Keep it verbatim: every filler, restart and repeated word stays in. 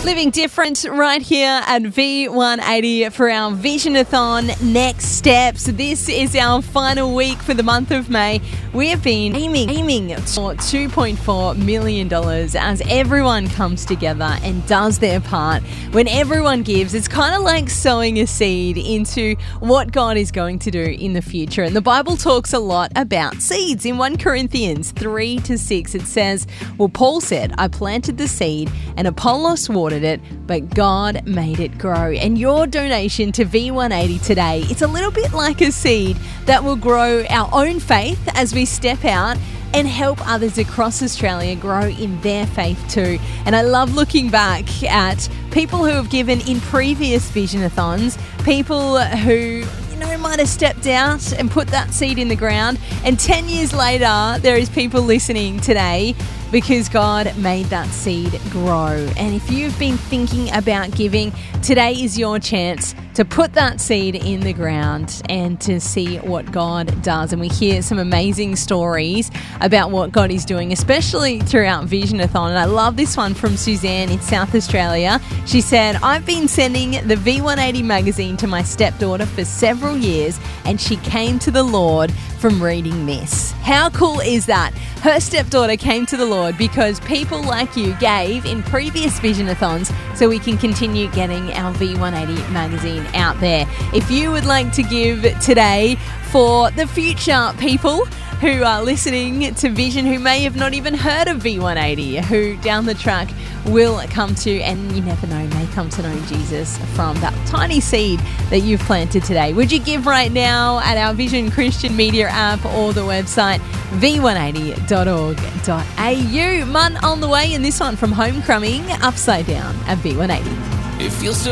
Living different right here at V one eighty for our Visionathon Next Steps. This is our final week for the month of May. We have been aiming, aiming for two point four million dollars as everyone comes together and does their part. When everyone gives, it's kind of like sowing a seed into what God is going to do in the future. And the Bible talks a lot about seeds. In First Corinthians three to six, it says, well, Paul said, I planted the seed and Apollos watered it, but God made it grow. And your donation to V one eighty today, it's a little bit like a seed that will grow our own faith as we step out and help others across Australia grow in their faith too. And I love looking back at people who have given in previous Visionathons, people who you know might have stepped out and put that seed in the ground, and ten years later there is people listening today because God made that seed grow. And if you've been thinking about giving, today is your chance to put that seed in the ground and to see what God does. And we hear some amazing stories about what God is doing, especially throughout Visionathon. And I love this one from Suzanne in South Australia. She said, I've been sending the V one eighty magazine to my stepdaughter for several years, and she came to the Lord from reading this. How cool is that? Her stepdaughter came to the Lord because people like you gave in previous Visionathons, so we can continue getting our V one eighty magazine out there. If you would like to give today for the future people who are listening to Vision, who may have not even heard of V one eighty, who down the track will come to, and you never know, may come to know Jesus from that tiny seed that you've planted today. Would you give right now at our Vision Christian Media app or the website v one eighty dot org dot a u? Mun on the way, and this one from Homecoming, Upside Down at V one eighty. It feels so